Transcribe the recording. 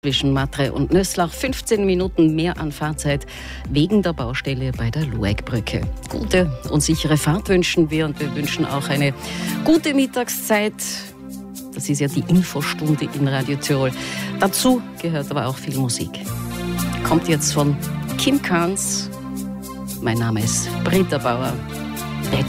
Zwischen Matre und Nöslach 15 Minuten mehr Anfahrtzeit wegen der Baustelle bei der Luegbrücke. Gute und sichere Fahrt wünschen wir und wir wünschen auch eine gute Mittagszeit. Das ist ja die Infostunde in Radio Tirol. Dazu gehört aber auch viel Musik. Kommt jetzt von Kim Carnes. Mein Name ist Britta Bauer.